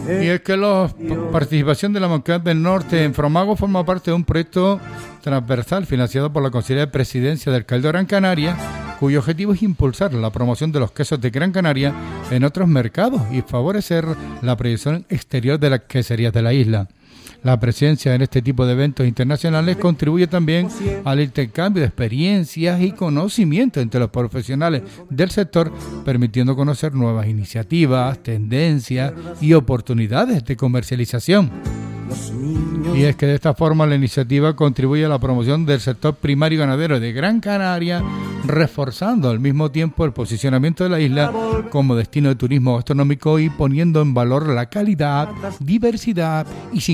Y es que la participación de la Mancomunidad del Norte en Fromago forma parte de un proyecto transversal financiado por la Consejería de Presidencia del Cabildo de Gran Canaria, cuyo objetivo es impulsar la promoción de los quesos de Gran Canaria en otros mercados y favorecer la proyección exterior de las queserías de la isla. La presencia en este tipo de eventos internacionales contribuye también al intercambio de experiencias y conocimientos entre los profesionales del sector, permitiendo conocer nuevas iniciativas, tendencias y oportunidades de comercialización. Y es que de esta forma la iniciativa contribuye a la promoción del sector primario ganadero de Gran Canaria, reforzando al mismo tiempo el posicionamiento de la isla como destino de turismo gastronómico y poniendo en valor la calidad, diversidad y